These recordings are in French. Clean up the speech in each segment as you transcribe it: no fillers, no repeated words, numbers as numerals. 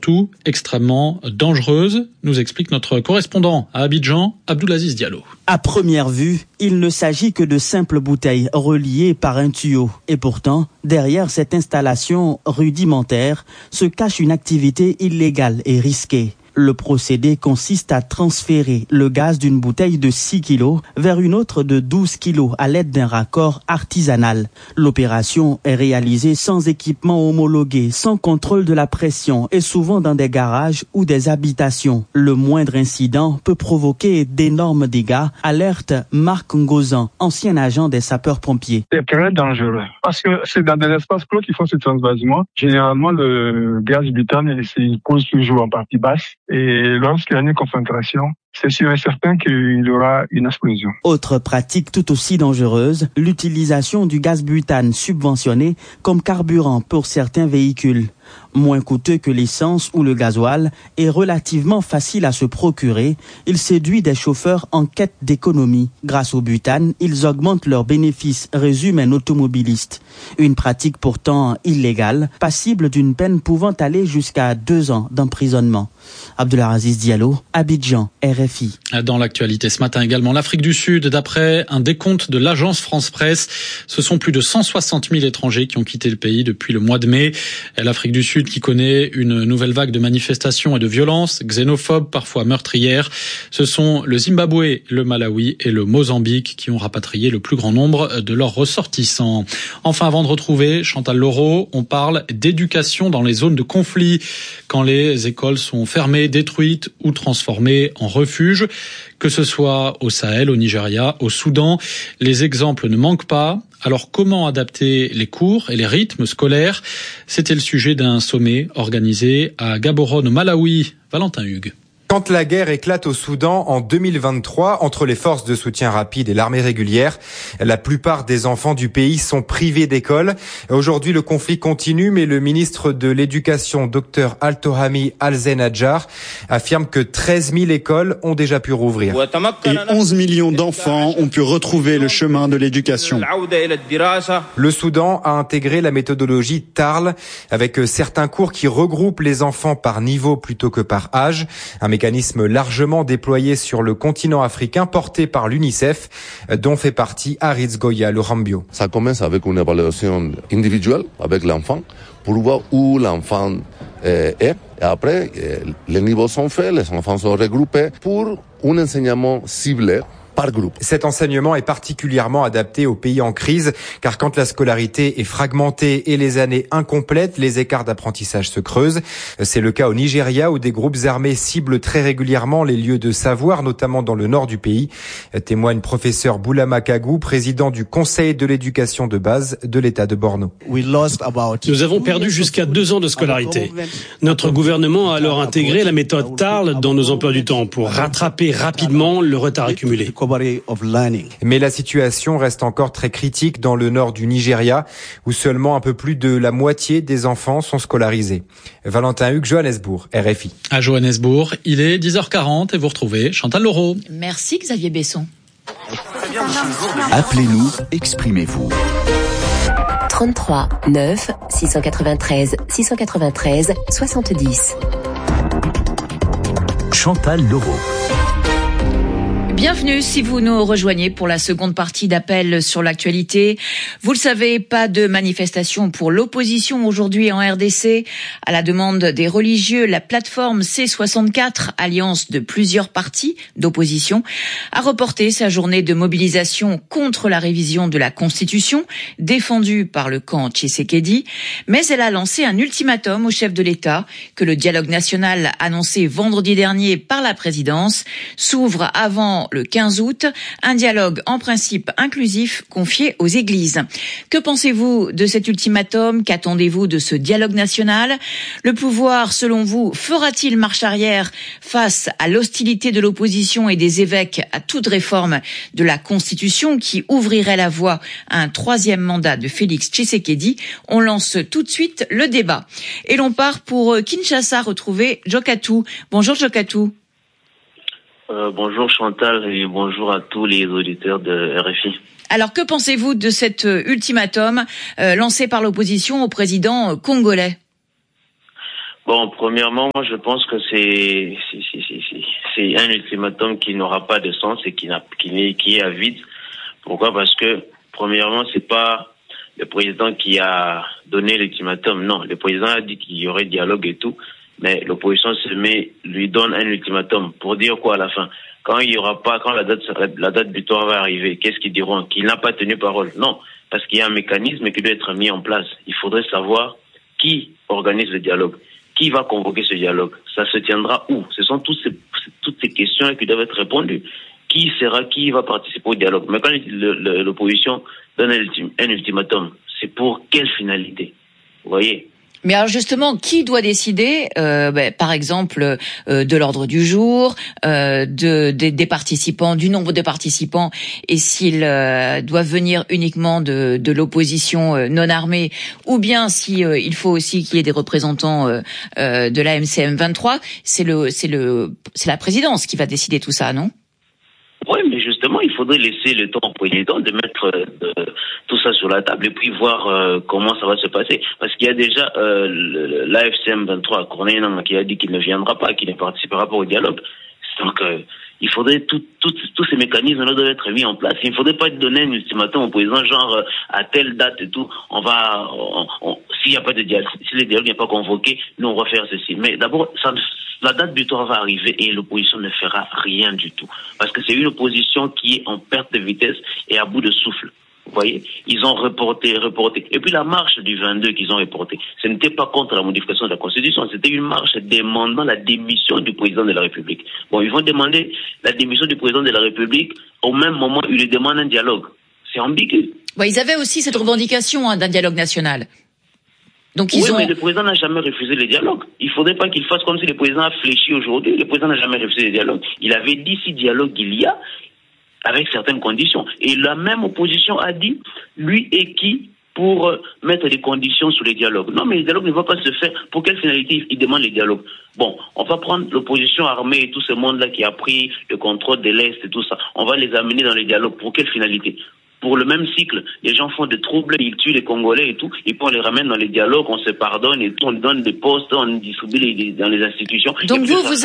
surtout extrêmement dangereuse, nous explique notre correspondant à Abidjan, Abdoulaziz Diallo. À première vue, il ne s'agit que de simples bouteilles reliées par un tuyau. Et pourtant, derrière cette installation rudimentaire se cache une activité illégale et risquée. Le procédé consiste à transférer le gaz d'une bouteille de 6 kg vers une autre de 12 kg à l'aide d'un raccord artisanal. L'opération est réalisée sans équipement homologué, sans contrôle de la pression et souvent dans des garages ou des habitations. Le moindre incident peut provoquer d'énormes dégâts, alerte Marc Ngozan, ancien agent des sapeurs-pompiers. C'est très dangereux parce que c'est dans des espaces clos qu'il faut ce transvasement. Généralement, le gaz butane il pose toujours en partie basse. Et lorsqu'il y a une concentration, c'est sûr et certain qu'il y aura une explosion. Autre pratique tout aussi dangereuse, l'utilisation du gaz butane subventionné comme carburant pour certains véhicules. Moins coûteux que l'essence ou le gasoil et relativement facile à se procurer, il séduit des chauffeurs en quête d'économie. Grâce au butane, ils augmentent leurs bénéfices, résume un automobiliste. Une pratique pourtant illégale, passible d'une peine pouvant aller jusqu'à 2 ans d'emprisonnement. Abdoulaziz Diallo, Abidjan, RFI. Dans l'actualité ce matin également, l'Afrique du Sud, d'après un décompte de l'agence France-Presse, ce sont plus de 160 000 étrangers qui ont quitté le pays depuis le mois de mai. L'Afrique du Sud qui connaît une nouvelle vague de manifestations et de violences xénophobes, parfois meurtrières. Ce sont le Zimbabwe, le Malawi et le Mozambique qui ont rapatrié le plus grand nombre de leurs ressortissants. Enfin, avant de retrouver Chantal Laureau, on parle d'éducation dans les zones de conflit, quand les écoles sont fermées, détruites ou transformées en refuges. Que ce soit au Sahel, au Nigeria, au Soudan, les exemples ne manquent pas. Alors comment adapter les cours et les rythmes scolaires ? C'était le sujet d'un sommet organisé à Gaborone au Malawi. Valentin Hugues. Quand la guerre éclate au Soudan en 2023 entre les forces de soutien rapide et l'armée régulière, la plupart des enfants du pays sont privés d'école. Aujourd'hui, le conflit continue, mais le ministre de l'Éducation, Dr Altohami Al-Zenadjar, affirme que 13 000 écoles ont déjà pu rouvrir. Et 11 millions d'enfants ont pu retrouver le chemin de l'éducation. Le Soudan a intégré la méthodologie TARL, avec certains cours qui regroupent les enfants par niveau plutôt que par âge. Un mécanisme largement déployé sur le continent africain, porté par l'UNICEF, dont fait partie Aritz Goya Lurambio. Ça commence avec une évaluation individuelle avec l'enfant pour voir où l'enfant est. Et après, les niveaux sont faits, les enfants sont regroupés pour un enseignement ciblé par groupe. Cet enseignement est particulièrement adapté aux pays en crise, car quand la scolarité est fragmentée et les années incomplètes, les écarts d'apprentissage se creusent. C'est le cas au Nigeria, où des groupes armés ciblent très régulièrement les lieux de savoir, notamment dans le nord du pays, témoigne professeur Boulama Kagou, président du Conseil de l'éducation de base de l'État de Borno. Nous avons perdu jusqu'à 2 ans de scolarité. Notre gouvernement a alors intégré la méthode TARL dans nos emplois du temps pour rattraper rapidement le retard accumulé. Mais la situation reste encore très critique dans le nord du Nigeria, où seulement un peu plus de la moitié des enfants sont scolarisés. Valentin Hugues, Johannesburg, RFI. À Johannesburg, il est 10h40 et vous retrouvez Chantal Laureau. Merci Xavier Besson. Appelez-nous, exprimez-vous. 33 9 693 693 70. Chantal Laureau. Bienvenue si vous nous rejoignez pour la seconde partie d'Appel sur l'actualité. Vous le savez, pas de manifestation pour l'opposition aujourd'hui en RDC. À la demande des religieux, la plateforme C64, alliance de plusieurs partis d'opposition, a reporté sa journée de mobilisation contre la révision de la Constitution, défendue par le camp Tshisekedi. Mais elle a lancé un ultimatum au chef de l'État que le dialogue national annoncé vendredi dernier par la présidence s'ouvre avant le 15 août, un dialogue en principe inclusif confié aux églises. Que pensez-vous de cet ultimatum ? Qu'attendez-vous de ce dialogue national ? Le pouvoir, selon vous, fera-t-il marche arrière face à l'hostilité de l'opposition et des évêques à toute réforme de la Constitution qui ouvrirait la voie à un 3e mandat de Félix Tshisekedi ? On lance tout de suite le débat. Et l'on part pour Kinshasa retrouver Jokatou. Bonjour Jokatou. Bonjour Chantal et bonjour à tous les auditeurs de RFI. Alors que pensez-vous de cet ultimatum lancé par l'opposition au président congolais ? Bon, premièrement, moi, je pense que c'est un ultimatum qui n'aura pas de sens et qui est à vide. Pourquoi? Parce que, premièrement, c'est pas le président qui a donné l'ultimatum. Non, le président a dit qu'il y aurait dialogue et tout, mais l'opposition lui donne un ultimatum. Pour dire quoi à la fin? Quand il y aura pas, quand la date butoir va arriver, qu'est-ce qu'ils diront? Qu'il n'a pas tenu parole. Non, parce qu'il y a un mécanisme qui doit être mis en place. Il faudrait savoir qui organise le dialogue. Qui va convoquer ce dialogue? Ça se tiendra où? Ce sont toutes ces questions qui doivent être répondues. Qui va participer au dialogue? Mais quand l'opposition donne un ultimatum, c'est pour quelle finalité? Vous voyez? Mais alors justement, qui doit décider, par exemple, de l'ordre du jour, des participants, du nombre de participants, et s'ils doivent venir uniquement de l'opposition non armée, ou bien si il faut aussi qu'il y ait des représentants de la MCM 23, c'est la présidence qui va décider tout ça, non? Oui, mais justement, il faudrait laisser le temps au président de mettre tout ça sur la table et puis voir comment ça va se passer. Parce qu'il y a déjà l'AFCM 23, Corneille Nangaa, qui a dit qu'il ne viendra pas, qu'il ne participera pas au dialogue. Donc, il faudrait tous ces mécanismes doivent être mis en place. Il ne faudrait pas donner un ultimatum au président, genre à telle date et tout, s'il n'y a pas de dialogue, si le dialogue n'est pas convoqué, nous on va faire ceci. Mais d'abord, la date butoir va arriver et l'opposition ne fera rien du tout. Parce que c'est une opposition qui est en perte de vitesse et à bout de souffle. Vous voyez, ils ont reporté. Et puis la marche du 22 qu'ils ont reportée, ce n'était pas contre la modification de la Constitution, c'était une marche demandant la démission du président de la République. Bon, ils vont demander la démission du président de la République au même moment où ils demandent un dialogue. C'est ambigu. Bon, ils avaient aussi cette revendication d'un dialogue national. Donc mais le président n'a jamais refusé le dialogue. Il ne faudrait pas qu'il fasse comme si le président a fléchi aujourd'hui. Le président n'a jamais refusé le dialogue. Il avait dit si dialogue il y a, avec certaines conditions. Et la même opposition a dit, lui et qui, pour mettre des conditions sur les dialogues. Non, mais le dialogue ne va pas se faire. Pour quelle finalité il demande les dialogues? Bon, on va prendre l'opposition armée et tout ce monde-là qui a pris le contrôle de l'Est et tout ça. On va les amener dans les dialogues. Pour quelle finalité? Pour le même cycle, les gens font des troubles, ils tuent les Congolais et tout, et puis on les ramène dans les dialogues, on se pardonne et tout, on donne des postes, on distribue dans les institutions. Donc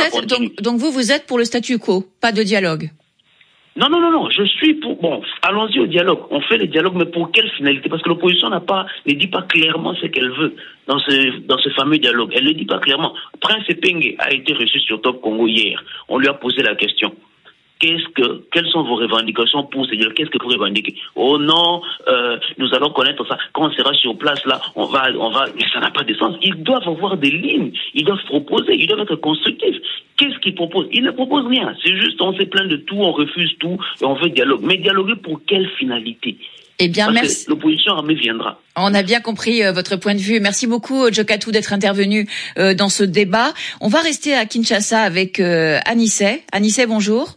vous êtes pour le statu quo, pas de dialogue? Non, je suis pour... Bon, allons-y au dialogue. On fait le dialogue, mais pour quelle finalité? Parce que l'opposition ne dit pas clairement ce qu'elle veut dans ce fameux dialogue. Elle ne dit pas clairement. Prince Epenge a été reçu sur Top Congo hier. On lui a posé la question. Quelles sont vos revendications pour ce dialogue? Qu'est-ce que vous revendiquez? Oh non, nous allons connaître ça. Quand on sera sur place, là, on va, mais ça n'a pas de sens. Ils doivent avoir des lignes. Ils doivent proposer. Ils doivent être constructifs. Qu'est-ce qu'ils proposent? Ils ne proposent rien. C'est juste, on se plaint de tout, on refuse tout, et on veut dialogue. Mais dialoguer pour quelle finalité? Eh bien, parce merci. Que l'opposition armée viendra. On a bien compris votre point de vue. Merci beaucoup, Djokatou, d'être intervenu dans ce débat. On va rester à Kinshasa avec Anissé. Anissé, bonjour.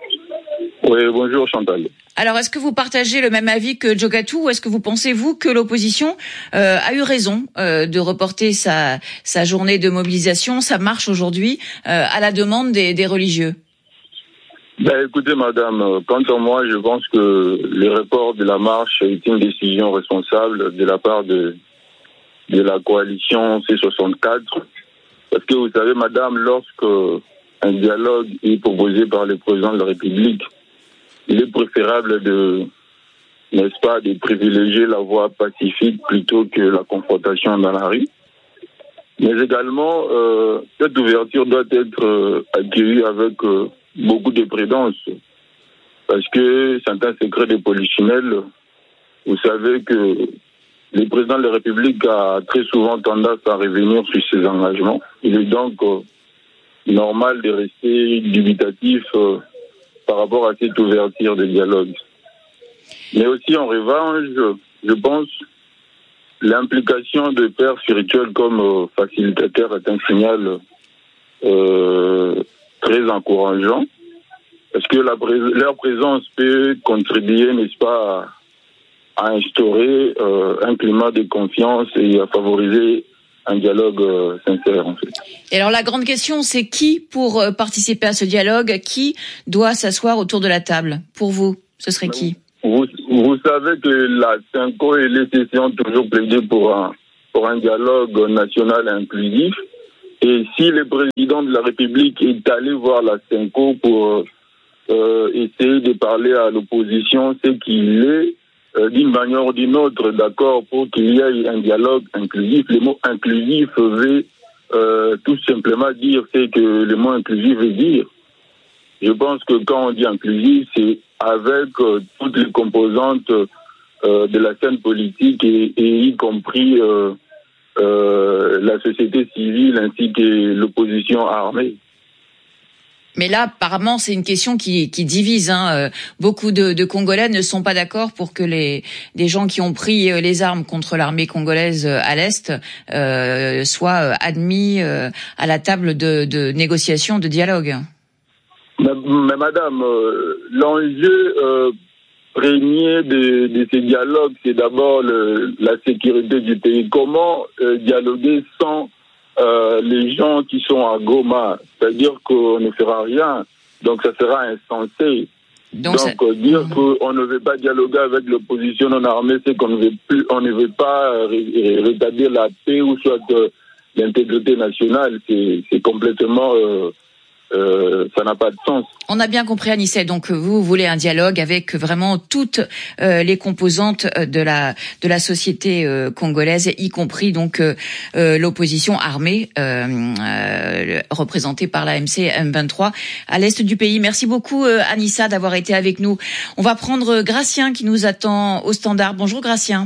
Oui, bonjour Chantal. Alors, est-ce que vous partagez le même avis que Djokatou ou est-ce que vous pensez-vous que l'opposition a eu raison de reporter sa journée de mobilisation, sa marche aujourd'hui, à la demande des religieux? Écoutez, madame, quant à moi, je pense que le report de la marche est une décision responsable de la part de la coalition C64. Parce que vous savez, madame, lorsque un dialogue est proposé par le président de la République, il est préférable de privilégier la voie pacifique plutôt que la confrontation dans la rue. Mais également, cette ouverture doit être accueillie avec beaucoup de prudence. Parce que c'est un secret de polichinelle. Vous savez que le président de la République a très souvent tendance à revenir sur ses engagements. Il est donc normal de rester dubitatif par rapport à cette ouverture de dialogue. Mais aussi, en revanche, je pense l'implication de pères spirituels comme facilitateurs est un signal très encourageant, parce que leur présence peut contribuer, n'est-ce pas, à instaurer un climat de confiance et à favoriser un dialogue sincère, en fait. Et alors la grande question, c'est qui, pour participer à ce dialogue, qui doit s'asseoir autour de la table? Pour vous, ce serait qui? Vous savez que la CINCO et les CC ont toujours plaidé pour un dialogue national inclusif. Et si le président de la République est allé voir la CENCO pour essayer de parler à l'opposition, c'est qu'il est d'une manière ou d'une autre d'accord pour qu'il y ait un dialogue inclusif. Le mot inclusif veut tout simplement dire ce que le mot inclusif veut dire. Je pense que quand on dit inclusif, c'est avec toutes les composantes de la scène politique et y compris la société civile ainsi que l'opposition armée. Mais là, apparemment, c'est une question qui divise. Beaucoup de Congolais ne sont pas d'accord pour que les gens qui ont pris les armes contre l'armée congolaise à l'Est soient admis à la table de négociation, de dialogue. Mais madame, l'enjeu premier de ces dialogues, c'est d'abord la sécurité du pays. Comment dialoguer sans les gens qui sont à Goma? C'est-à-dire qu'on ne fera rien, donc ça sera insensé. Donc dire qu'on ne veut pas dialoguer avec l'opposition non armée, c'est qu'on ne veut pas rétablir la paix ou soit l'intégrité nationale. C'est complètement ça n'a pas de sens. On a bien compris, Anissé. Donc vous voulez un dialogue avec vraiment toutes les composantes de la société congolaise, y compris donc l'opposition armée représentée par la MC M23 à l'est du pays. Merci beaucoup, Anissa, d'avoir été avec nous. On va prendre Gratien qui nous attend au standard. Bonjour, Gratien.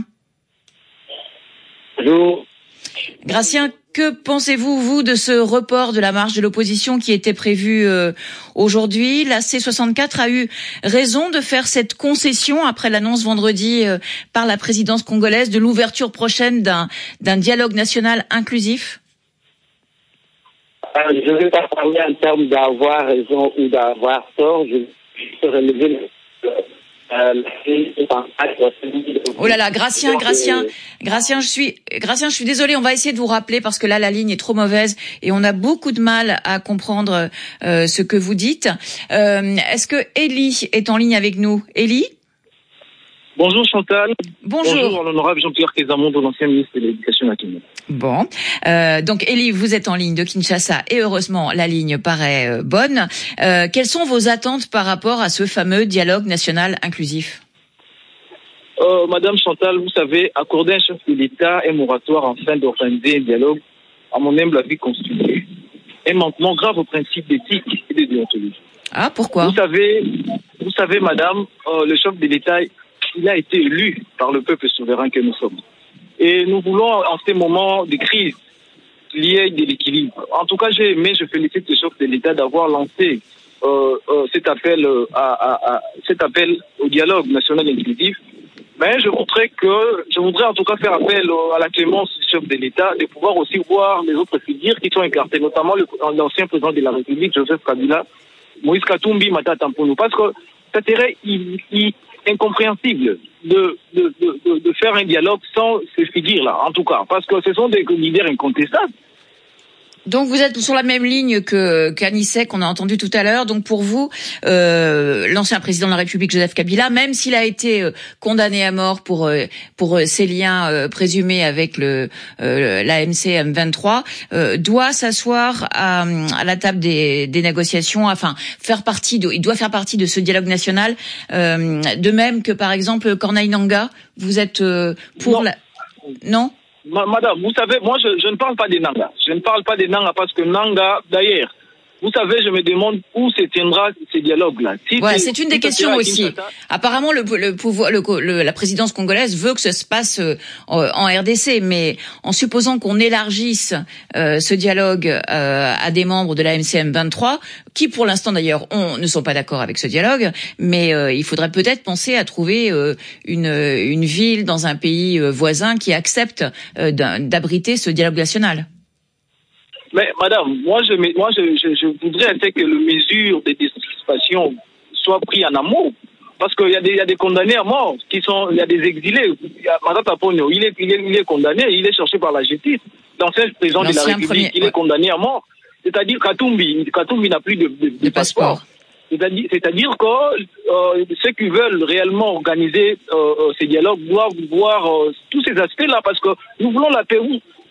Bonjour. Gratien, que pensez-vous, vous, de ce report de la marche de l'opposition qui était prévue aujourd'hui? La C64 a eu raison de faire cette concession après l'annonce vendredi par la présidence congolaise de l'ouverture prochaine d'un dialogue national inclusif? Je ne vais pas parler en termes d'avoir raison ou d'avoir tort. Je vais relever Oh là là, Gratien, je suis désolée, on va essayer de vous rappeler parce que là la ligne est trop mauvaise et on a beaucoup de mal à comprendre ce que vous dites. Est-ce que Élie est en ligne avec nous? Élie? Bonjour Chantal. Bonjour l'honorable Jean-Pierre Kézamondo, l'ancien ministre de l'Éducation nationale. Bon, donc Élie, vous êtes en ligne de Kinshasa et heureusement la ligne paraît bonne. Quelles sont vos attentes par rapport à ce fameux dialogue national inclusif? Madame Chantal, vous savez, accorder un chef de l'État un moratoire afin d'organiser un dialogue, à mon humble avis constitué, est maintenant grave au principe d'éthique et de déontologie. Ah, pourquoi? Vous savez, madame, le chef de l'État, il a été élu par le peuple souverain que nous sommes. Et nous voulons, en ces moments de crise, qu'il y ait de l'équilibre. En tout cas, je félicite le chef de l'État d'avoir lancé cet appel au dialogue national inclusif. Mais je voudrais en tout cas faire appel à la clémence du chef de l'État, de pouvoir aussi voir les autres figures qui sont écartées, notamment l'ancien président de la République, Joseph Kabila, Moïse Katumbi, Matata Mponou, parce que ça serait incompréhensible de faire un dialogue sans ces figures-là, en tout cas, parce que ce sont des leaders incontestables. Donc vous êtes sur la même ligne qu'Anissé qu'on a entendu tout à l'heure. Donc pour vous, l'ancien président de la République Joseph Kabila, même s'il a été condamné à mort pour ses liens présumés avec l'AMC M23, doit s'asseoir à la table des négociations, enfin il doit faire partie de ce dialogue national. De même que par exemple Corneille Nangaa, vous êtes pour non? Madame, vous savez, moi je ne parle pas des Nangaa. Je ne parle pas des Nangaa parce que Nangaa, d'ailleurs, vous savez, je me demande où se tiendra ces dialogues-là. Voilà, c'est une des questions aussi. Apparemment, la présidence congolaise veut que ça se passe en RDC, mais en supposant qu'on élargisse ce dialogue à des membres de la MCM 23, qui pour l'instant d'ailleurs ne sont pas d'accord avec ce dialogue, mais il faudrait peut-être penser à trouver une ville dans un pays voisin qui accepte d'abriter ce dialogue national. Mais madame, moi je voudrais que les mesures de dissipation soient prises en amont, parce qu'il y a des condamnés à mort il y a des exilés. Madame Taponio, il est condamné, il est cherché par la justice. L'ancien président de la République, il est condamné à mort. C'est-à-dire Katumbi n'a plus de passeport. C'est-à-dire que ceux qui veulent réellement organiser ces dialogues doivent voir tous ces aspects-là, parce que nous voulons la paix.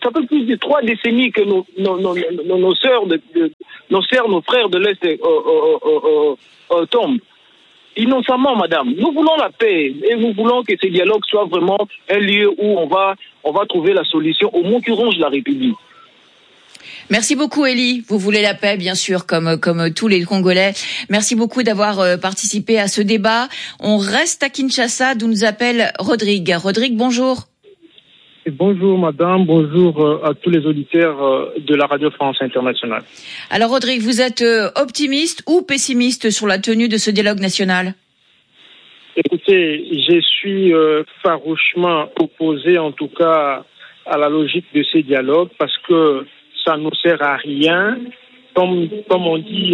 ça fait plus de 3 décennies que nos sœurs, nos frères de l'Est tombent. Innocemment, madame. Nous voulons la paix et nous voulons que ce dialogue soit vraiment un lieu où on va trouver la solution au mot qui ronge la République. Merci beaucoup, Elie. Vous voulez la paix, bien sûr, comme tous les Congolais. Merci beaucoup d'avoir participé à ce débat. On reste à Kinshasa, d'où nous appelle Rodrigue. Rodrigue, bonjour. Bonjour, madame. Bonjour à tous les auditeurs de la Radio France Internationale. Alors, Rodrigue, vous êtes optimiste ou pessimiste sur la tenue de ce dialogue national? Écoutez, je suis farouchement opposé, en tout cas, à la logique de ces dialogues, parce que ça ne sert à rien. Comme on dit,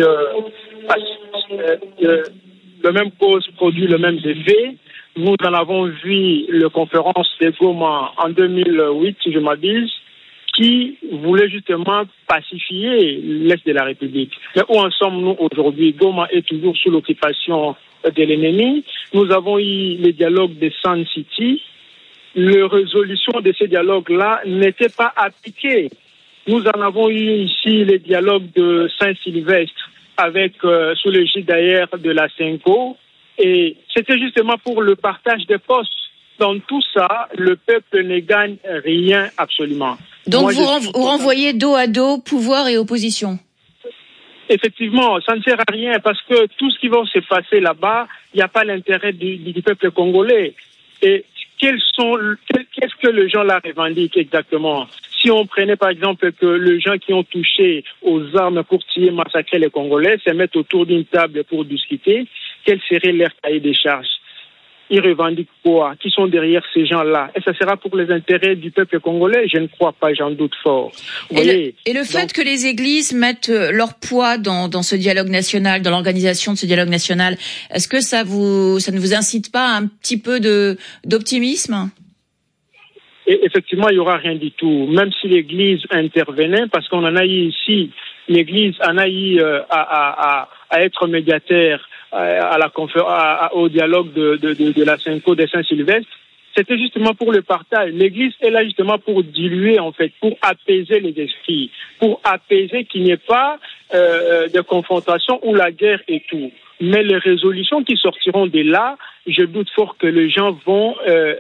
le même cause produit le même effet. Nous en avons vu la conférence de Goma en 2008, si je m'abuse, qui voulait justement pacifier l'Est de la République. Mais où en sommes-nous aujourd'hui? Goma est toujours sous l'occupation de l'ennemi. Nous avons eu les dialogues de Sun City. La résolution de ces dialogues-là n'était pas appliquée. Nous en avons eu ici les dialogues de Saint-Sylvestre avec, sous l'égide d'ailleurs de la CENCO. Et c'était justement pour le partage des postes. Dans tout ça, le peuple ne gagne rien absolument. Donc vous renvoyez dos à dos pouvoir et opposition. Effectivement, ça ne sert à rien parce que tout ce qui va se passer là-bas, il n'y a pas l'intérêt du peuple congolais. Et qu'est-ce que les gens là revendiquent exactement? Si on prenait par exemple que les gens qui ont touché aux armes pour tuer, massacrer les Congolais, se mettent autour d'une table pour discuter, quel serait leur cahier des charges? Ils revendiquent quoi? Qui sont derrière ces gens-là? Et ça sera pour les intérêts du peuple congolais? Je ne crois pas, j'en doute fort. Et le fait que les églises mettent leur poids dans ce dialogue national, dans l'organisation de ce dialogue national, est-ce que ça ne vous incite pas un petit peu d'optimisme? Et effectivement, il n'y aura rien du tout. Même si l'Église intervenait, parce qu'on en a eu ici, l'Église en a eu à être médiateur au dialogue de la CENCO de Saint-Sylvestre, c'était justement pour le partage. L'Église est là justement pour diluer, en fait, pour apaiser les esprits, pour apaiser qu'il n'y ait pas de confrontation ou la guerre et tout. Mais les résolutions qui sortiront de là, je doute fort que les gens vont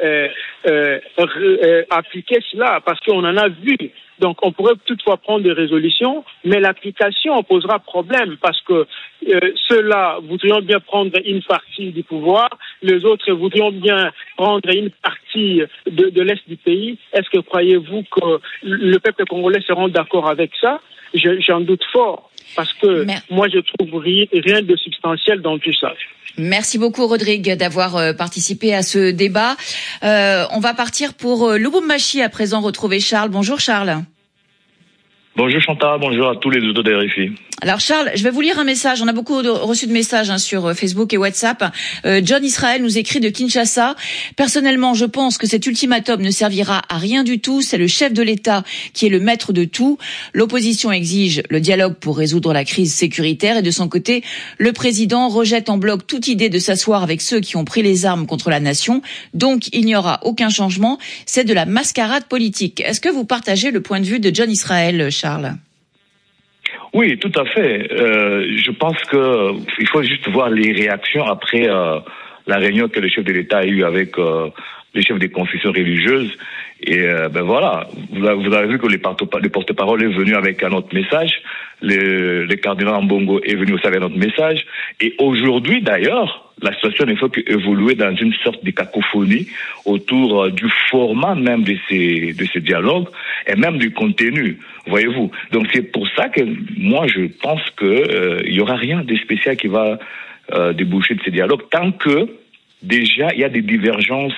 appliquer cela, parce qu'on en a vu. Donc, on pourrait toutefois prendre des résolutions, mais l'application posera problème, parce que ceux-là voudrions bien prendre une partie du pouvoir, les autres voudrions bien prendre une partie de l'Est du pays. Est-ce que croyez-vous que le peuple congolais sera d'accord avec ça? J'en doute fort. Parce que moi, je trouve rien de substantiel dans tout ça. Merci beaucoup, Rodrigue, d'avoir participé à ce débat. On va partir pour Lubumbashi à présent, retrouver Charles. Bonjour, Charles. Bonjour Chantal, bonjour à tous les auditeurs de RFI. Alors Charles, je vais vous lire un message. On a beaucoup reçu de messages sur Facebook et WhatsApp. John Israël nous écrit de Kinshasa. Personnellement, je pense que cet ultimatum ne servira à rien du tout. C'est le chef de l'État qui est le maître de tout. L'opposition exige le dialogue pour résoudre la crise sécuritaire et de son côté, le président rejette en bloc toute idée de s'asseoir avec ceux qui ont pris les armes contre la nation. Donc, il n'y aura aucun changement. C'est de la mascarade politique. Est-ce que vous partagez le point de vue de John Israël, Charles? Oui, tout à fait. Je pense que il faut juste voir les réactions après la réunion que le chef de l'État a eue avec les chefs des confessions religieuses. Et voilà, vous avez vu que le porte-parole est venu avec un autre message. Le cardinal Mbongo est venu aussi avec un autre message. Et aujourd'hui, d'ailleurs, la situation ne fait qu'évoluer dans une sorte de cacophonie autour du format même de ces dialogues et même du contenu, voyez-vous. Donc c'est pour ça que moi je pense que il y aura rien de spécial qui va déboucher de ces dialogues tant que déjà il y a des divergences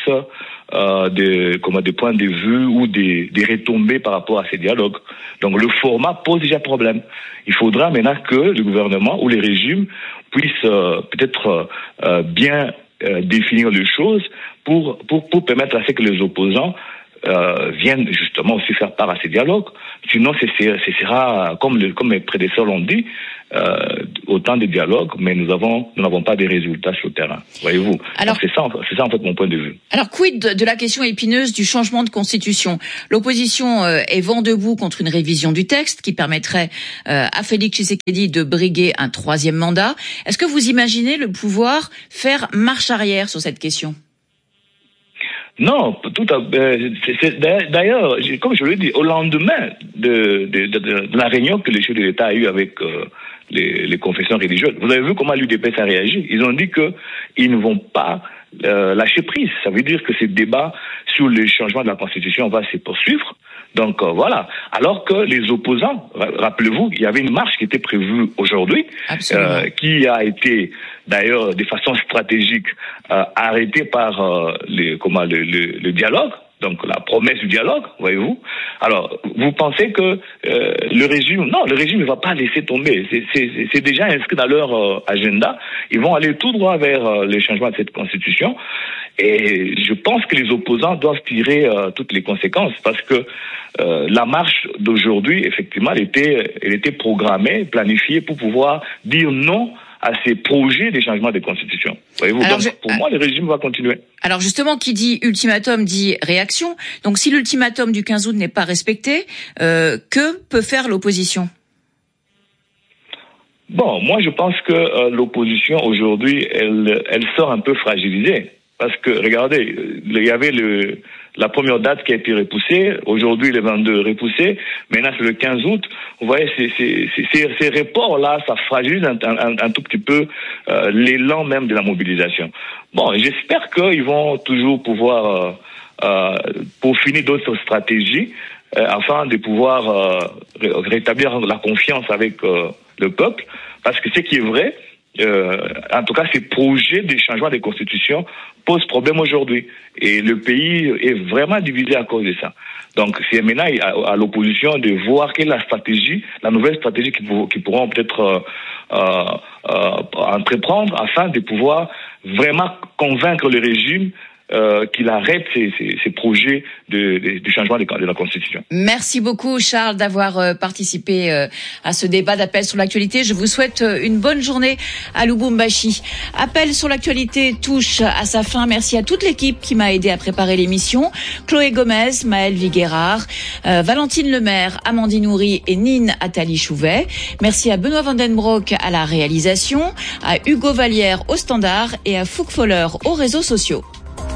des points de vue ou des retombées par rapport à ces dialogues. Donc le format pose déjà problème. Il faudra maintenant que le gouvernement ou les régimes puissent peut-être bien définir les choses pour permettre à ce que les opposants viennent justement aussi faire part à ces dialogues. Sinon, ce sera, comme mes prédécesseurs l'ont dit, autant de dialogues, mais nous n'avons pas de résultats sur le terrain. Voyez-vous. Alors, c'est ça en fait mon point de vue. Alors, quid de la question épineuse du changement de constitution? L'opposition est vent debout contre une révision du texte qui permettrait à Félix Tshisekedi de briguer un 3e mandat. Est-ce que vous imaginez le pouvoir faire marche arrière sur cette question? Non, d'ailleurs, comme je l'ai dit, au lendemain de la réunion que le chef de l'État a eue avec les confessions religieuses, vous avez vu comment l'UDPS a réagi. Ils ont dit qu'ils ne vont pas lâcher prise. Ça veut dire que ce débat sur le changement de la Constitution va se poursuivre. Donc voilà. Alors que les opposants, rappelez-vous, il y avait une marche qui était prévue aujourd'hui, qui a été d'ailleurs de façon stratégique arrêtée par le dialogue. Donc la promesse du dialogue, voyez-vous. Alors, vous pensez que le régime ne va pas laisser tomber. C'est déjà inscrit dans leur agenda. Ils vont aller tout droit vers le changement de cette constitution. Et je pense que les opposants doivent tirer toutes les conséquences, parce que la marche d'aujourd'hui, effectivement, elle était programmée, planifiée pour pouvoir dire non à ces projets des changements de constitution. Voyez-vous. Donc, pour moi, le régime va continuer. Alors justement, qui dit ultimatum dit réaction. Donc si l'ultimatum du 15 août n'est pas respecté, que peut faire l'opposition? Bon, moi je pense que l'opposition aujourd'hui, elle sort un peu fragilisée. Parce que, regardez, il y avait la première date qui a été repoussée, aujourd'hui le 22 repoussé, maintenant c'est le 15 août. Vous voyez, ces reports-là, ça fragilise un tout petit peu l'élan même de la mobilisation. Bon, j'espère qu'ils vont toujours pouvoir peaufiner d'autres stratégies afin de pouvoir rétablir la confiance avec le peuple, parce que ce qui est vrai, en tout cas, ces projets de changement des constitutions posent problème aujourd'hui. Et le pays est vraiment divisé à cause de ça. Donc, c'est maintenant à l'opposition de voir quelle est la nouvelle stratégie qu'ils pourront peut-être entreprendre afin de pouvoir vraiment convaincre le régime qu'il arrête ces projets de changement de la Constitution. Merci beaucoup, Charles, d'avoir participé à ce débat d'Appel sur l'actualité. Je vous souhaite une bonne journée à Lubumbashi. Appel sur l'actualité touche à sa fin. Merci à toute l'équipe qui m'a aidé à préparer l'émission. Chloé Gomez, Maëlle Viguerard, Valentine Lemaire, Amandine Houry et Nine Attali-Chouvet. Merci à Benoît Vandenbroek à la réalisation, à Hugo Vallière au standard et à Fouque Foller aux réseaux sociaux.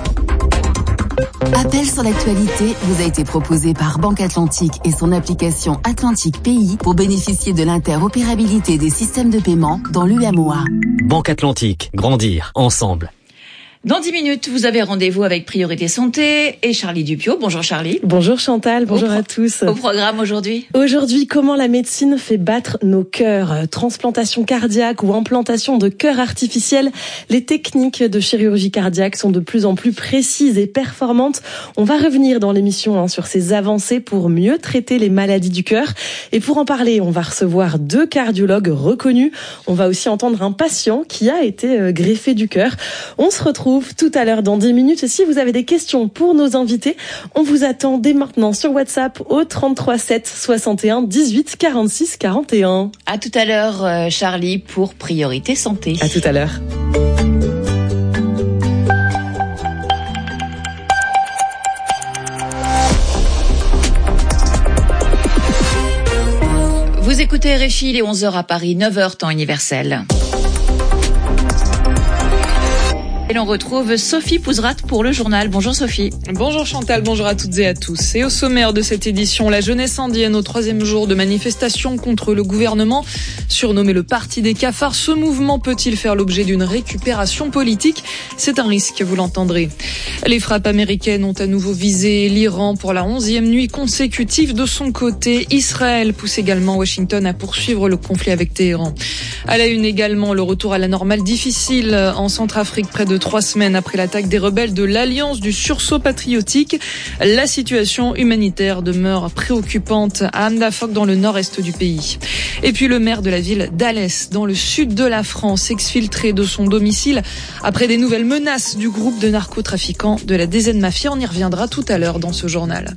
Appel sur l'actualité vous a été proposé par Banque Atlantique et son application Atlantique Pays pour bénéficier de l'interopérabilité des systèmes de paiement dans l'UMOA. Banque Atlantique, grandir ensemble. Dans 10 minutes, vous avez rendez-vous avec Priorité Santé et Charlie Dupiot. Bonjour Charlie. Bonjour Chantal, bonjour à tous. Au programme aujourd'hui, comment la médecine fait battre nos cœurs. Transplantation cardiaque ou implantation de cœur artificiel, les techniques de chirurgie cardiaque sont de plus en plus précises et performantes. On va revenir dans l'émission sur ces avancées pour mieux traiter les maladies du cœur. Et pour en parler, on va recevoir 2 cardiologues reconnus. On va aussi entendre un patient qui a été greffé du cœur. On se retrouve tout à l'heure dans 10 minutes. Et si vous avez des questions pour nos invités, on vous attend dès maintenant sur WhatsApp au 33 7 61 18 46 41. À tout à l'heure, Charlie, pour Priorité Santé. À tout à l'heure. Vous écoutez RFI, il est 11h à Paris, 9h temps universel. Et l'on retrouve Sophie Pouzrat pour le journal. Bonjour Sophie. Bonjour Chantal, bonjour à toutes et à tous. Et au sommaire de cette édition, la jeunesse indienne au 3e jour de manifestation contre le gouvernement. Surnommé le Parti des cafards, ce mouvement peut-il faire l'objet d'une récupération politique? C'est un risque, vous l'entendrez. Les frappes américaines ont à nouveau visé l'Iran pour la 11e nuit consécutive. De son côté, Israël pousse également Washington à poursuivre le conflit avec Téhéran. À la une également, le retour à la normale difficile en Centrafrique près de 3 semaines après l'attaque des rebelles de l'Alliance du sursaut patriotique. La situation humanitaire demeure préoccupante à Amdafok dans le nord-est du pays. Et puis le maire de la ville d'Alès, dans le sud de la France, exfiltré de son domicile après des nouvelles menaces du groupe de narcotrafiquants de la DZ Mafia. On y reviendra tout à l'heure dans ce journal.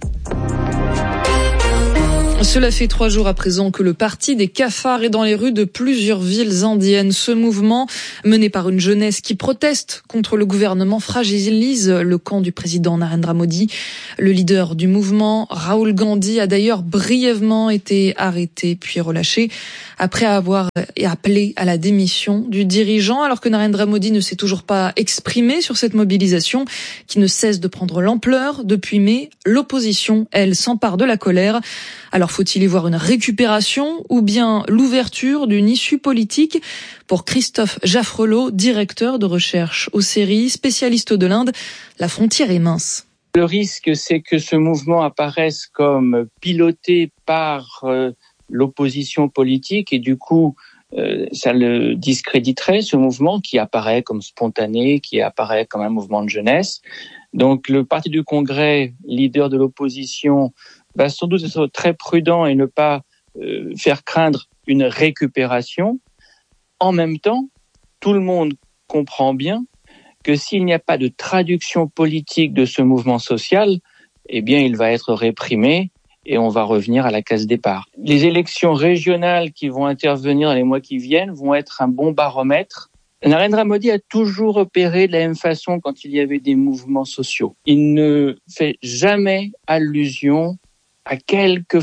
Cela fait 3 jours à présent que le parti des cafards est dans les rues de plusieurs villes indiennes. Ce mouvement, mené par une jeunesse qui proteste contre le gouvernement, fragilise le camp du président Narendra Modi. Le leader du mouvement, Rahul Gandhi, a d'ailleurs brièvement été arrêté puis relâché après avoir appelé à la démission du dirigeant, alors que Narendra Modi ne s'est toujours pas exprimé sur cette mobilisation qui ne cesse de prendre l'ampleur depuis mai. L'opposition, elle, s'empare de la colère. Alors faut-il y voir une récupération ou bien l'ouverture d'une issue politique? Pour Christophe Jaffrelot, directeur de recherche au CERI, spécialiste de l'Inde, la frontière est mince. Le risque, c'est que ce mouvement apparaisse comme piloté par l'opposition politique et du coup, ça le discréditerait, ce mouvement qui apparaît comme spontané, qui apparaît comme un mouvement de jeunesse. Donc le Parti du Congrès, leader de l'opposition, va sans doute être très prudent et ne pas faire craindre une récupération. En même temps, tout le monde comprend bien que s'il n'y a pas de traduction politique de ce mouvement social, eh bien, il va être réprimé et on va revenir à la case départ. Les élections régionales qui vont intervenir dans les mois qui viennent vont être un bon baromètre. Narendra Modi a toujours opéré de la même façon quand il y avait des mouvements sociaux. Il ne fait jamais allusion à quelque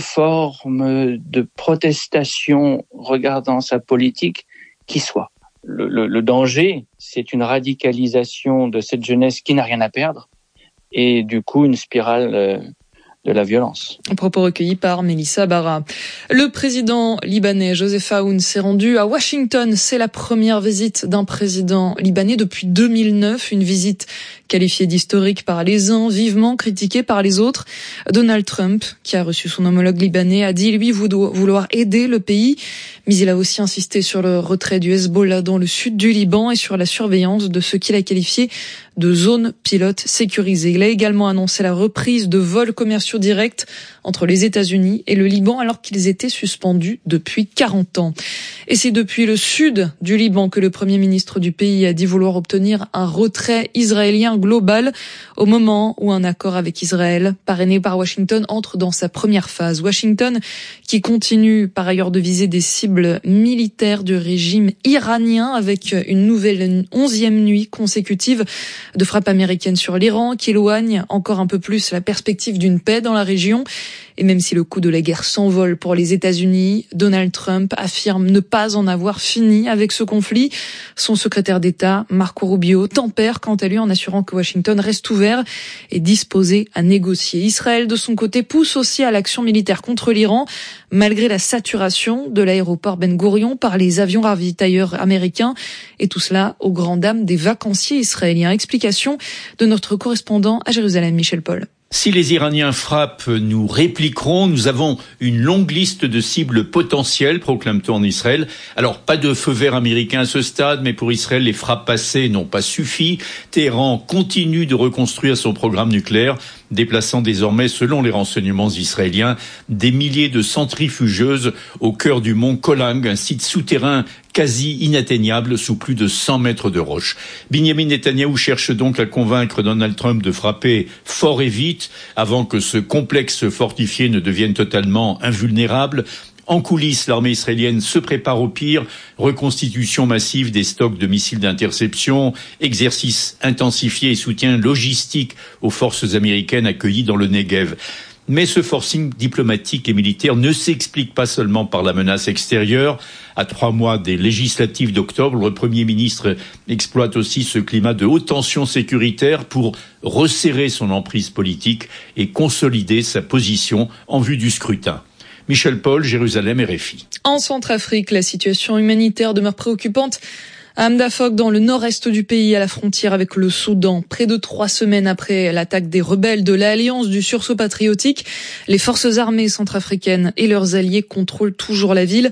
forme de protestation regardant sa politique qui soit. Le danger, c'est une radicalisation de cette jeunesse qui n'a rien à perdre et du coup une spirale de la violence. Propos recueillis par Mélissa Barra. Le président libanais Joseph Aoun s'est rendu à Washington. C'est la première visite d'un président libanais depuis 2009, une visite qualifiée d'historique par les uns, vivement critiquée par les autres. Donald Trump, qui a reçu son homologue libanais, a dit lui vouloir aider le pays, mais il a aussi insisté sur le retrait du Hezbollah dans le sud du Liban et sur la surveillance de ce qu'il a qualifié de zone pilote sécurisée. Il a également annoncé la reprise de vols commerciaux directs entre les États-Unis et le Liban alors qu'ils étaient suspendus depuis 40 ans. Et c'est depuis le sud du Liban que le Premier ministre du pays a dit vouloir obtenir un retrait israélien global au moment où un accord avec Israël, parrainé par Washington, entre dans sa première phase. Washington qui continue par ailleurs de viser des cibles militaires du régime iranien avec une nouvelle 11e nuit consécutive de frappes américaines sur l'Iran qui éloigne encore un peu plus la perspective d'une paix dans la région. Et même si le coût de la guerre s'envole pour les États-Unis, Donald Trump affirme ne pas en avoir fini avec ce conflit. Son secrétaire d'État, Marco Rubio, tempère quant à lui en assurant que Washington reste ouvert et disposé à négocier. Israël, de son côté, pousse aussi à l'action militaire contre l'Iran, malgré la saturation de l'aéroport Ben Gourion par les avions ravitailleurs américains. Et tout cela aux grandes dames des vacanciers israéliens. Explication de notre correspondant à Jérusalem, Michel Paul. Si les Iraniens frappent, nous répliquerons. Nous avons une longue liste de cibles potentielles, proclame-t-on en Israël. Alors, pas de feu vert américain à ce stade, mais pour Israël, les frappes passées n'ont pas suffi. Téhéran continue de reconstruire son programme nucléaire, déplaçant désormais, selon les renseignements israéliens, des milliers de centrifugeuses au cœur du mont Kolang, un site souterrain quasi inatteignable sous plus de 100 mètres de roche. Binyamin Netanyahou cherche donc à convaincre Donald Trump de frapper fort et vite avant que ce complexe fortifié ne devienne totalement invulnérable. En coulisses, l'armée israélienne se prépare au pire, reconstitution massive des stocks de missiles d'interception, exercices intensifiés et soutien logistique aux forces américaines accueillies dans le Negev. Mais ce forcing diplomatique et militaire ne s'explique pas seulement par la menace extérieure. À 3 mois des législatives d'octobre, le Premier ministre exploite aussi ce climat de haute tension sécuritaire pour resserrer son emprise politique et consolider sa position en vue du scrutin. Michel Paul, Jérusalem, RFI. En Centrafrique, la situation humanitaire demeure préoccupante. À Amdafok, dans le nord-est du pays, à la frontière avec le Soudan, près de 3 semaines après l'attaque des rebelles de l'Alliance du sursaut patriotique, les forces armées centrafricaines et leurs alliés contrôlent toujours la ville.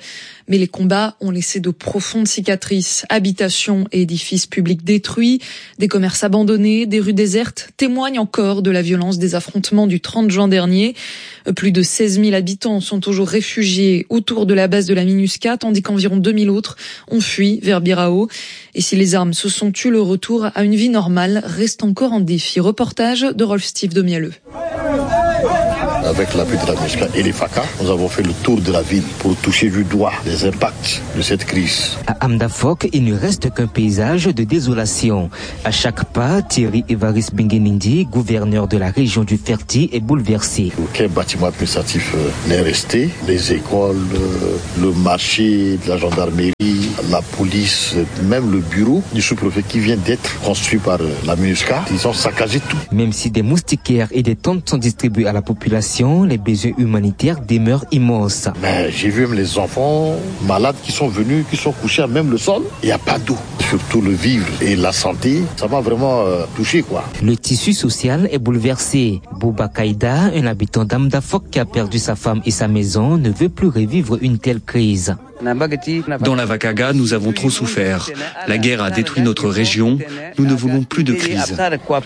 Mais les combats ont laissé de profondes cicatrices. Habitations et édifices publics détruits, des commerces abandonnés, des rues désertes témoignent encore de la violence des affrontements du 30 juin dernier. Plus de 16 000 habitants sont toujours réfugiés autour de la base de la MINUSCA, tandis qu'environ 2000 autres ont fui vers Birao. Et si les armes se sont tues, le retour à une vie normale reste encore un défi. Reportage de Rolf-Steve Domialeux. Avec l'appui de la MINUSCA et les FACA, nous avons fait le tour de la ville pour toucher du doigt les impacts de cette crise. À Amdafok, il ne reste qu'un paysage de désolation. À chaque pas, Thierry Evaris Bengenindi, gouverneur de la région du Ferti, est bouleversé. Aucun bâtiment administratif n'est resté. Les écoles, le marché de la gendarmerie, la police, même le bureau du sous-préfet qui vient d'être construit par la MINUSCA, ils ont saccagé tout. Même si des moustiquaires et des tentes sont distribués à la population, les besoins humanitaires demeurent immenses. Mais j'ai vu même les enfants malades qui sont venus, qui sont couchés à même le sol. Il n'y a pas d'eau. Surtout le vivre et la santé, ça m'a vraiment touché, quoi. Le tissu social est bouleversé. Bouba Kaïda, un habitant d'Amdafok qui a perdu sa femme et sa maison, ne veut plus revivre une telle crise. Dans la Vakaga, nous avons trop souffert. La guerre a détruit notre région. Nous ne voulons plus de crise.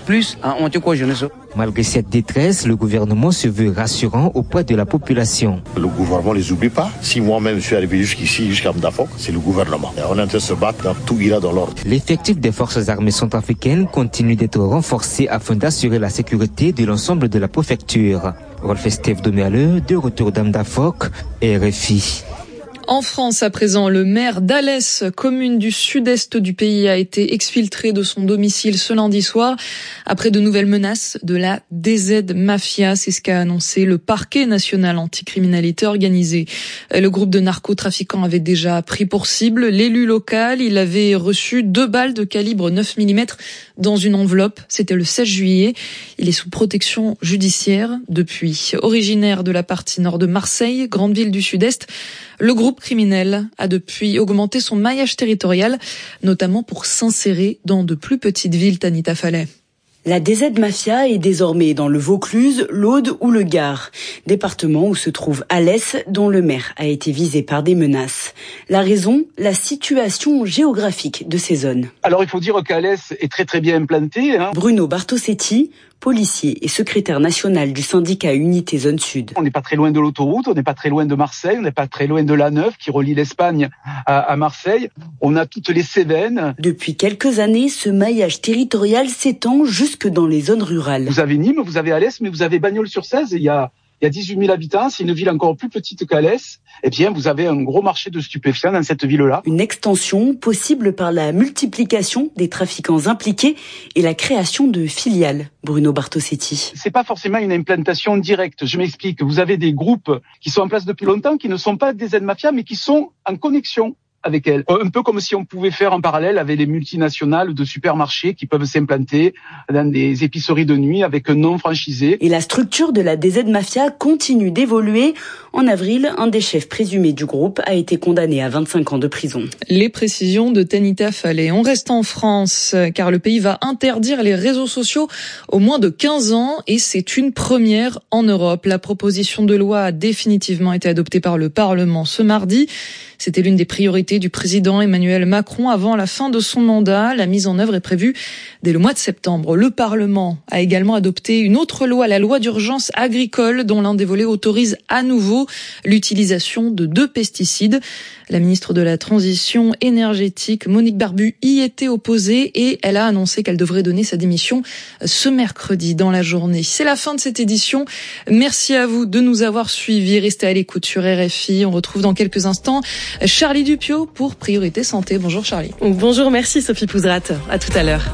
Malgré cette détresse, le gouvernement se veut rassurant auprès de la population. Le gouvernement ne les oublie pas. Si moi-même je suis arrivé jusqu'ici, jusqu'à Amdafok, c'est le gouvernement. On est en train de se battre, tout ira dans l'ordre. L'effectif des forces armées centrafricaines continue d'être renforcé afin d'assurer la sécurité de l'ensemble de la préfecture. Rolf-Steve Domialeux, de retour d'Amdafok, RFI. En France, à présent, le maire d'Alès, commune du sud-est du pays, a été exfiltré de son domicile ce lundi soir après de nouvelles menaces de la DZ Mafia. C'est ce qu'a annoncé le parquet national anticriminalité organisée. Le groupe de narcotrafiquants avait déjà pris pour cible l'élu local. Il avait reçu 2 balles de calibre 9 mm dans une enveloppe. C'était le 16 juillet. Il est sous protection judiciaire depuis. Originaire de la partie nord de Marseille, grande ville du sud-est, le groupe criminel a depuis augmenté son maillage territorial, notamment pour s'insérer dans de plus petites villes. Tanita Fallet. La DZ Mafia est désormais dans le Vaucluse, l'Aude ou le Gard, département où se trouve Alès, dont le maire a été visé par des menaces. La raison, la situation géographique de ces zones. Alors il faut dire qu'Alès est très très bien implanté. Bruno Bartosetti, policier et secrétaire national du syndicat Unité Zone Sud. On n'est pas très loin de l'autoroute, on n'est pas très loin de Marseille, on n'est pas très loin de l'A9 qui relie l'Espagne à Marseille. On a toutes les Cévennes. Depuis quelques années, ce maillage territorial s'étend jusque dans les zones rurales. Vous avez Nîmes, vous avez Alès, mais vous avez Bagnols-sur-Cèze. Il y a 18 000 habitants, c'est une ville encore plus petite qu'Alès. Eh bien, vous avez un gros marché de stupéfiants dans cette ville-là. Une extension possible par la multiplication des trafiquants impliqués et la création de filiales. Bruno Bartosetti. C'est pas forcément une implantation directe. Je m'explique. Vous avez des groupes qui sont en place depuis longtemps, qui ne sont pas des Z-Mafia, mais qui sont en connexion avec elle. Un peu comme si on pouvait faire en parallèle avec les multinationales de supermarchés qui peuvent s'implanter dans des épiceries de nuit avec un nom franchisé. Et la structure de la DZ Mafia continue d'évoluer. En avril, un des chefs présumés du groupe a été condamné à 25 ans de prison. Les précisions de Tanita Fallet. On reste en France car le pays va interdire les réseaux sociaux aux moins de 15 ans et c'est une première en Europe. La proposition de loi a définitivement été adoptée par le Parlement ce mardi. C'était l'une des priorités du président Emmanuel Macron avant la fin de son mandat. La mise en œuvre est prévue dès le mois de septembre. Le Parlement a également adopté une autre loi, la loi d'urgence agricole, dont l'un des volets autorise à nouveau l'utilisation de 2 pesticides. La ministre de la Transition énergétique, Monique Barbu, y était opposée et elle a annoncé qu'elle devrait donner sa démission ce mercredi dans la journée. C'est la fin de cette édition. Merci à vous de nous avoir suivis. Restez à l'écoute sur RFI. On retrouve dans quelques instants Charlie Dupio pour Priorité Santé. Bonjour Charlie. Bonjour, merci Sophie Pouzrat. À tout à l'heure.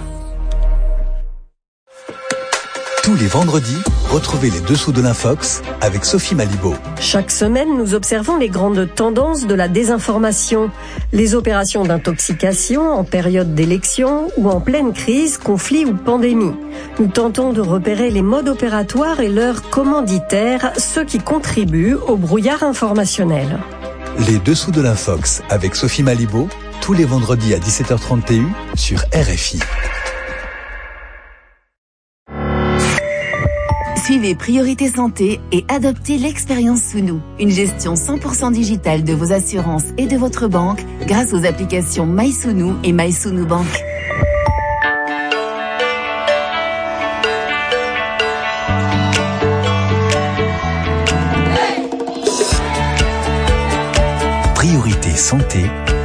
Tous les vendredis, retrouvez les dessous de l'Infox avec Sophie Malibaud. Chaque semaine, nous observons les grandes tendances de la désinformation. Les opérations d'intoxication en période d'élection ou en pleine crise, conflit ou pandémie. Nous tentons de repérer les modes opératoires et leurs commanditaires, ceux qui contribuent au brouillard informationnel. Les dessous de l'Infox avec Sophie Malibaud, tous les vendredis à 17h30 TU sur RFI. Suivez Priorité Santé et adoptez l'expérience Sounou, une gestion 100% digitale de vos assurances et de votre banque grâce aux applications MySounou et MySounou Bank. Priorité Santé,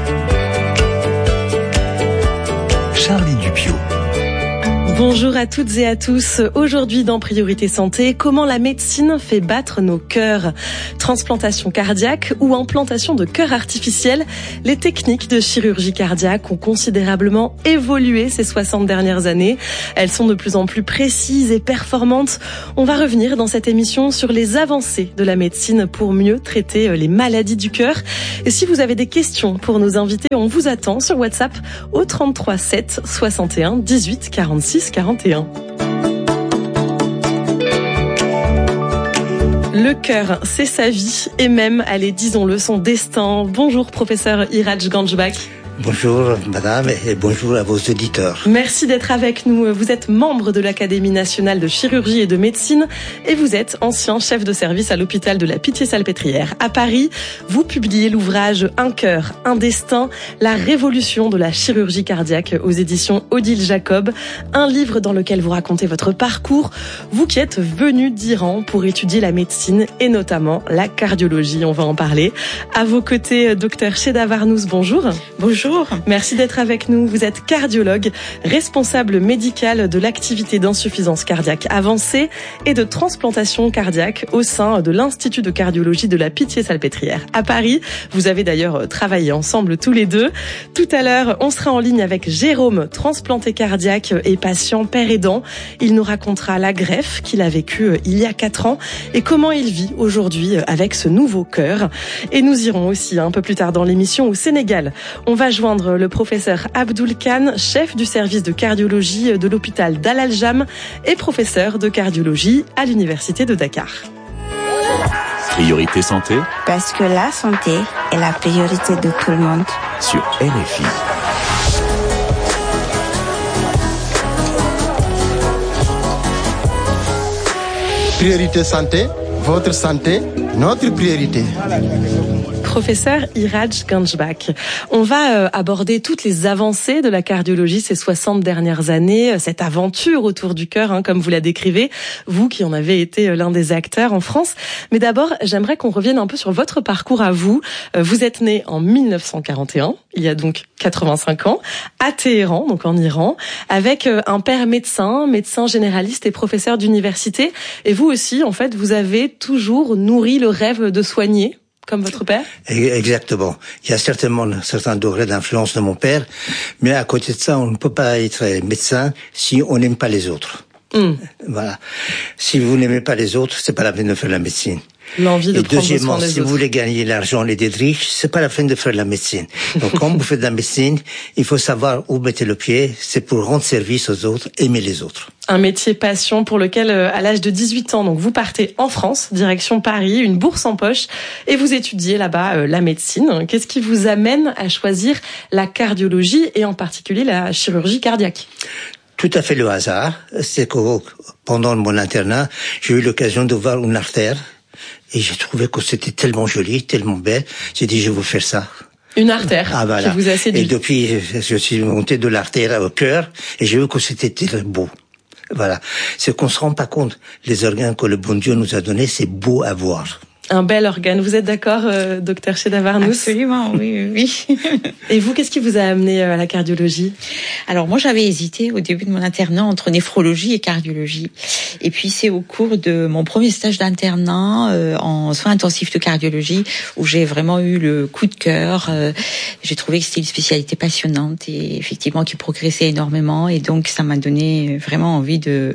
Charlie Dupio. Bonjour à toutes et à tous. Aujourd'hui dans Priorité Santé, comment la médecine fait battre nos cœurs. Transplantation cardiaque ou implantation de cœur artificiel, les techniques de chirurgie cardiaque ont considérablement évolué ces 60 dernières années. Elles sont de plus en plus précises et performantes. On va revenir dans cette émission sur les avancées de la médecine pour mieux traiter les maladies du cœur. Et si vous avez des questions pour nos invités, on vous attend sur WhatsApp au 33 7 61 18 46 41. Le cœur, c'est sa vie et même, allez, disons-le, son destin. Bonjour, professeur Iraj Ganjbak. Bonjour madame et bonjour à vos auditeurs. Merci d'être avec nous. Vous êtes membre de l'Académie nationale de chirurgie et de médecine et vous êtes ancien chef de service à l'hôpital de la Pitié-Salpêtrière. À Paris, vous publiez l'ouvrage Un cœur, un destin, la révolution de la chirurgie cardiaque aux éditions Odile Jacob. Un livre dans lequel vous racontez votre parcours, vous qui êtes venu d'Iran pour étudier la médecine et notamment la cardiologie. On va en parler. À vos côtés, docteur Cheda Varnous, bonjour. Bonjour. Merci d'être avec nous. Vous êtes cardiologue, responsable médical de l'activité d'insuffisance cardiaque avancée et de transplantation cardiaque au sein de l'Institut de cardiologie de la Pitié-Salpêtrière à Paris. Vous avez d'ailleurs travaillé ensemble tous les deux. Tout à l'heure, on sera en ligne avec Jérôme, transplanté cardiaque et patient père aidant. Il nous racontera la greffe qu'il a vécue il y a 4 ans et comment il vit aujourd'hui avec ce nouveau cœur. Et nous irons aussi un peu plus tard dans l'émission au Sénégal. On va joindre le professeur Abdoul Khan, chef du service de cardiologie de l'hôpital d'Al Aljam et professeur de cardiologie à l'université de Dakar. Priorité santé. Parce que la santé est la priorité de tout le monde. Sur RFI. Priorité santé, votre santé, notre priorité. Professeur Iraj Ganjbak, on va aborder toutes les avancées de la cardiologie ces 60 dernières années, cette aventure autour du cœur, comme vous la décrivez, vous qui en avez été l'un des acteurs en France. Mais d'abord, j'aimerais qu'on revienne un peu sur votre parcours à vous. Vous êtes né en 1941, il y a donc 85 ans, à Téhéran, donc en Iran, avec un père médecin généraliste et professeur d'université. Et vous aussi, en fait, vous avez toujours nourri le rêve de soigner, comme votre père? Exactement. Il y a certainement un certain degré d'influence de mon père, mais à côté de ça, on ne peut pas être médecin si on n'aime pas les autres. Voilà. Si vous n'aimez pas les autres, c'est pas la peine de faire la médecine. L'envie de prendre soin des autres. Deuxièmement, si vous voulez gagner l'argent et d'être riche, c'est pas la peine de faire la médecine. Donc, quand vous faites de la médecine, il faut savoir où mettre le pied. C'est pour rendre service aux autres, aimer les autres. Un métier passion pour lequel, à l'âge de 18 ans, donc vous partez en France, direction Paris, une bourse en poche, et vous étudiez là-bas la médecine. Qu'est-ce qui vous amène à choisir la cardiologie et en particulier la chirurgie cardiaque? Tout à fait le hasard. C'est que pendant mon internat, j'ai eu l'occasion de voir une artère. Et j'ai trouvé que c'était tellement joli, tellement belle. J'ai dit, je veux faire ça. Une artère voilà. Qui vous a séduit. Et depuis, je suis monté de l'artère au cœur et j'ai vu que c'était très beau. Voilà. C'est qu'on se rend pas compte. Les organes que le bon Dieu nous a donnés, c'est beau à voir. Un bel organe. Vous êtes d'accord, docteur Cheda Varnous? Absolument, oui. Et vous, qu'est-ce qui vous a amené à la cardiologie? Alors moi, j'avais hésité au début de mon internat entre néphrologie et cardiologie. Et puis c'est au cours de mon premier stage d'internat en soins intensifs de cardiologie où j'ai vraiment eu le coup de cœur. J'ai trouvé que c'était une spécialité passionnante et effectivement qui progressait énormément. Et donc ça m'a donné vraiment envie de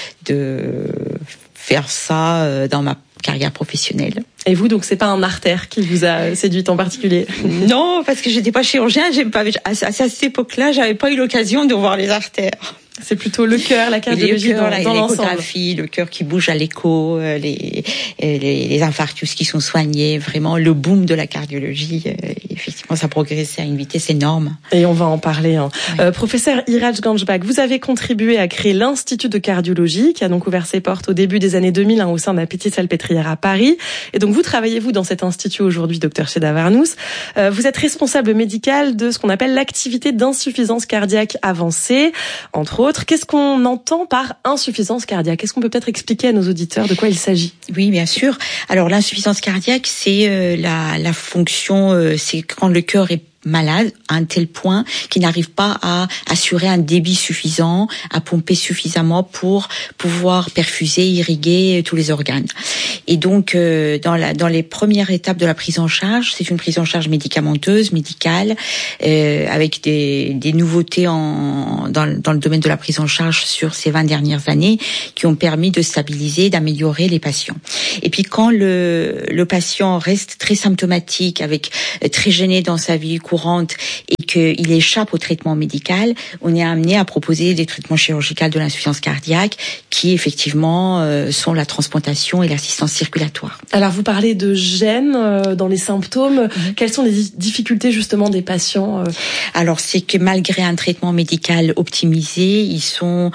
faire ça dans ma carrière professionnelle. Et vous, donc, c'est pas un artère qui vous a séduite en particulier? Non, parce que j'étais pas chirurgien, à cette époque-là, j'avais pas eu l'occasion de voir les artères. C'est plutôt le cœur, la cardiologie dans l'ensemble. Le cœur qui bouge à l'écho, les infarctus qui sont soignés, vraiment le boom de la cardiologie effectivement, ça progressait à une vitesse énorme. Et on va en parler. Professeur Iraj Ganjbak, vous avez contribué à créer l'Institut de cardiologie, qui a donc ouvert ses portes au début des années 2000 au sein de la Petite-Salpêtrière à Paris. Et donc, vous travaillez, dans cet institut aujourd'hui, docteur Cheda Varnous. Vous êtes responsable médical de ce qu'on appelle l'activité d'insuffisance cardiaque avancée, entre autres. Qu'est-ce qu'on entend par insuffisance cardiaque? Est-ce qu'on peut peut-être expliquer à nos auditeurs de quoi il s'agit? Oui, bien sûr. Alors, l'insuffisance cardiaque, c'est la fonction, c'est quand le cœur est malade à un tel point qu'il n'arrive pas à assurer un débit suffisant, à pomper suffisamment pour pouvoir perfuser, irriguer tous les organes. Et donc, dans les premières étapes de la prise en charge, c'est une prise en charge médicamenteuse, médicale, avec des nouveautés dans le domaine de la prise en charge sur ces 20 dernières années qui ont permis de stabiliser, d'améliorer les patients. Et puis quand le patient reste très symptomatique, très gêné dans sa vie courante et qu'il échappe au traitement médical, on est amené à proposer des traitements chirurgicaux de l'insuffisance cardiaque qui effectivement sont la transplantation et l'assistance circulatoire. Alors vous parlez de gêne dans les symptômes. Quelles sont les difficultés justement des patients? Alors c'est que malgré un traitement médical optimisé, ils sont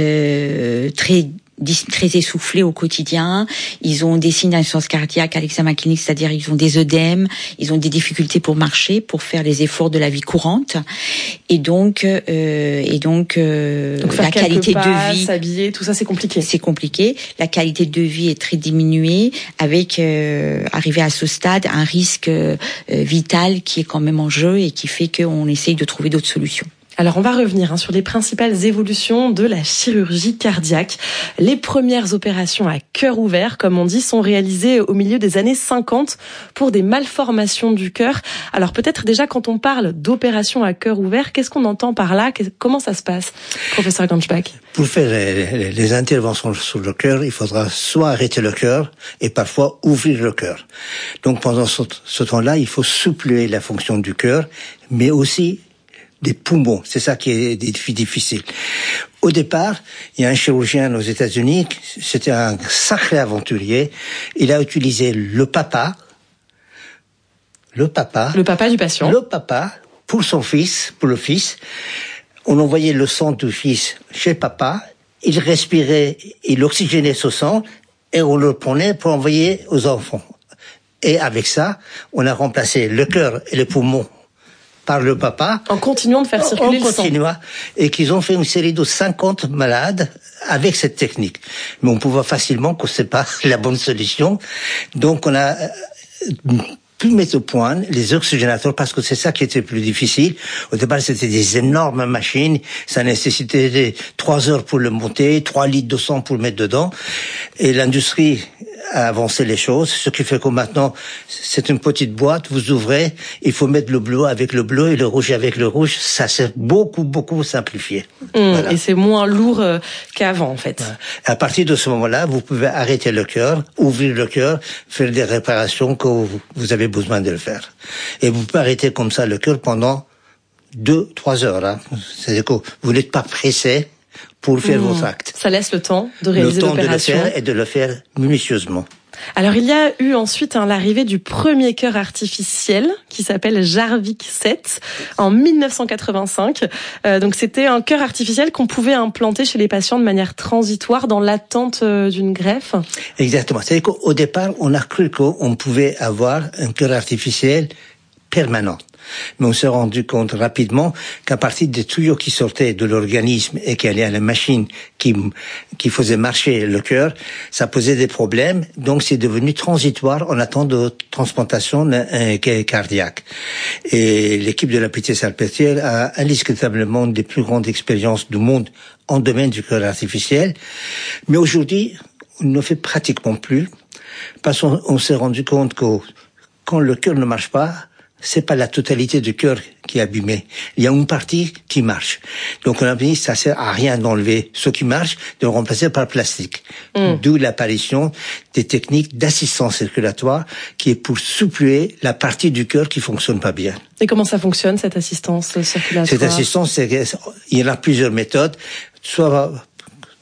très essoufflés au quotidien, ils ont des signes d'insuffisance cardiaque à l'examen clinique, c'est-à-dire ils ont des œdèmes, ils ont des difficultés pour marcher, pour faire les efforts de la vie courante, et donc la qualité de vie, s'habiller, tout ça c'est compliqué. C'est compliqué. La qualité de vie est très diminuée, avec arrivé à ce stade un risque vital qui est quand même en jeu et qui fait qu'on essaye de trouver d'autres solutions. Alors on va revenir sur les principales évolutions de la chirurgie cardiaque. Les premières opérations à cœur ouvert, comme on dit, sont réalisées au milieu des années 50 pour des malformations du cœur. Alors peut-être déjà quand on parle d'opération à cœur ouvert, qu'est-ce qu'on entend par là? Comment ça se passe, professeur Ganjbak? Pour faire les interventions sur le cœur, il faudra soit arrêter le cœur et parfois ouvrir le cœur. Donc pendant ce temps-là, il faut suppléer la fonction du cœur, mais aussi des poumons. C'est ça qui est difficile. Au départ, il y a un chirurgien aux États-Unis, c'était un sacré aventurier. Il a utilisé le papa du patient. Le papa pour son fils, pour le fils. On envoyait le sang du fils chez papa. Il respirait, il oxygénait ce sang et on le prenait pour envoyer aux enfants. Et avec ça, on a remplacé le cœur et les poumons par le papa. En continuant de faire circuler le sang. Et qu'ils ont fait une série de 50 malades avec cette technique. Mais on pouvait facilement que c'est pas la bonne solution. Donc on a pu mettre au point les oxygénateurs parce que c'est ça qui était plus difficile. Au départ, c'était des énormes machines. Ça nécessitait 3 heures pour le monter, 3 litres de sang pour le mettre dedans. Et l'industrie a avancé les choses, ce qui fait que maintenant, c'est une petite boîte, vous ouvrez, il faut mettre le bleu avec le bleu et le rouge avec le rouge. Ça s'est beaucoup simplifié. Voilà. Et c'est moins lourd qu'avant, en fait. Voilà. À partir de ce moment-là, vous pouvez arrêter le cœur, ouvrir le cœur, faire des réparations que vous avez besoin de le faire. Et vous pouvez arrêter comme ça le cœur pendant 2-3 heures. Hein. C'est-à-dire que vous n'êtes pas pressé pour faire votre acte. Ça laisse le temps de réaliser l'opération. Le temps de le faire et de le faire minutieusement. Alors il y a eu ensuite l'arrivée du premier cœur artificiel qui s'appelle Jarvik 7 en 1985. Donc c'était un cœur artificiel qu'on pouvait implanter chez les patients de manière transitoire dans l'attente d'une greffe. Exactement. C'est-à-dire qu'au départ, on a cru qu'on pouvait avoir un cœur artificiel permanent. Mais on s'est rendu compte rapidement qu'à partir des tuyaux qui sortaient de l'organisme et qui allaient à la machine qui faisait marcher le cœur, ça posait des problèmes. Donc c'est devenu transitoire en attente de transplantation cardiaque. Et l'équipe de la Petite-Salpêtrière a indiscutablement une des plus grandes expériences du monde en domaine du cœur artificiel. Mais aujourd'hui, on ne fait pratiquement plus parce qu'on s'est rendu compte que quand le cœur ne marche pas, c'est pas la totalité du cœur qui est abîmée. Il y a une partie qui marche. Donc on a dit ça sert à rien d'enlever ce qui marche, de le remplacer par plastique. D'où l'apparition des techniques d'assistance circulatoire qui est pour suppléer la partie du cœur qui fonctionne pas bien. Et comment ça fonctionne cette assistance circulatoire? Cette assistance, il y en a plusieurs méthodes. Soit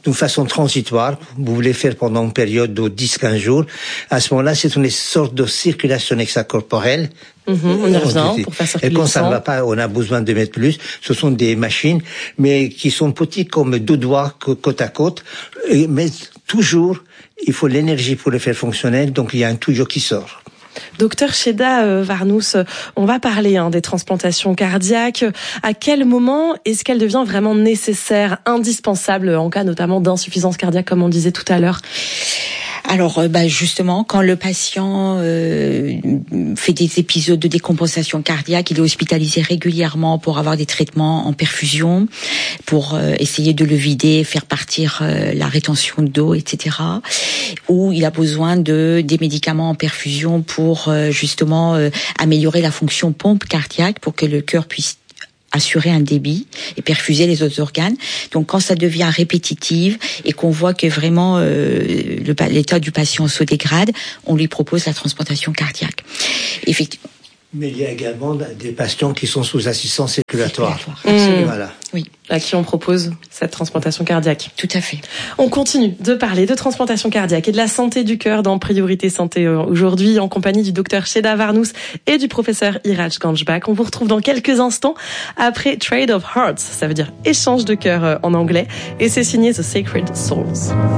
d'une façon transitoire. Vous voulez faire pendant une période de 10-15 jours. À ce moment-là, c'est une sorte de circulation extracorporelle. On y revient pour faire circuler et quand le ça sang. ne va pas, on a besoin de mettre plus. Ce sont des machines, mais qui sont petites comme 2 doigts côte à côte. Mais toujours, il faut l'énergie pour le faire fonctionner, donc il y a un tuyau qui sort. Docteur Cheda Varnous, on va parler des transplantations cardiaques. À quel moment est-ce qu'elle devient vraiment nécessaire, indispensable en cas notamment d'insuffisance cardiaque, comme on disait tout à l'heure? Alors, justement, quand le patient fait des épisodes de décompensation cardiaque, il est hospitalisé régulièrement pour avoir des traitements en perfusion, pour essayer de le vider, faire partir la rétention d'eau, etc. Ou il a besoin des médicaments en perfusion pour justement améliorer la fonction pompe cardiaque, pour que le cœur puisse assurer un débit et perfuser les autres organes. Donc quand ça devient répétitif et qu'on voit que vraiment l'état du patient se dégrade, on lui propose la transplantation cardiaque. Effectivement. Mais il y a également des patients qui sont sous assistance circulatoire. Voilà. Oui. À qui on propose cette transplantation cardiaque. Tout à fait. On continue de parler de transplantation cardiaque et de la santé du cœur dans Priorité Santé aujourd'hui, en compagnie du docteur Cheda Varnous et du professeur Iraj Ganjbak. On vous retrouve dans quelques instants après Trade of Hearts, ça veut dire échange de cœur en anglais, et c'est signé The Sacred Souls.